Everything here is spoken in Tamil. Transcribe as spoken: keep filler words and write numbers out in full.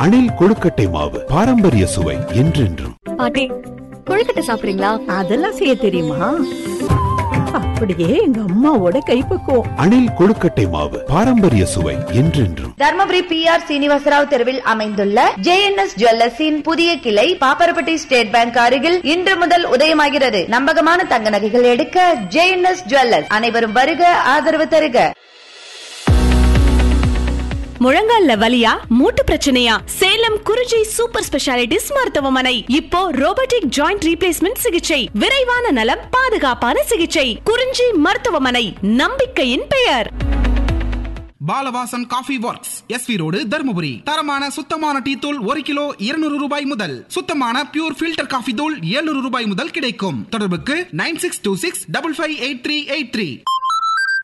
அணில் கொழுக்கட்டை மாவு, பாரம்பரிய சுவை என்றென்றும். பாட்டி, கொழுக்கட்டை சாப்பிடுறீங்களா? அதெல்லாம் செய்ய தெரியுமா? அப்படியே எங்க அம்மாவோட கைப்பக்குவம். அணில் கொழுக்கட்டை மாவு, பாரம்பரிய சுவை என்றென்றும். தர்மபுரி பி ஆர் சீனிவாசராவ் தெருவில் அமைந்துள்ள ஜே என் எஸ் ஜுவல்லர்ஸின் புதிய கிளை பாப்பரப்பட்டி ஸ்டேட் பேங்க் அருகில் இன்று முதல் உதயமாகிறது. நம்பகமான தங்க நகைகள் எடுக்க ஜே என் எஸ் ஜுவல்லர்ஸ். அனைவரும் வருக, ஆதரவு தருக. முழங்கால்ல வலியா, மூட்டு பிரச்சனையா? சேலம் குறிஞ்சி சூப்பர் ஸ்பெஷாலிட்டிஸ் மருத்துவமனை இப்போ ரோபோட்டிக் ஜாயிண்ட் ரீப்ளேஸ்மெண்ட் சிகிச்சை, விரைவான நலம், பாதுகாப்பான சிகிச்சை. குறிஞ்சி மருத்துவமனை, நம்பிக்கையின் பெயர். Balavasan coffee works, SV road, Dharmapuri. தரமான சுத்தமான டீ தூள் ஒரு கிலோ இருநூறு ரூபாய் முதல், சுத்தமான பியூர் ஃபில்டர் காஃபி தூள் எழுநூறு ரூபாய் முதல் கிடைக்கும். தொடர்புக்கு nine six two six double five eight three eight three.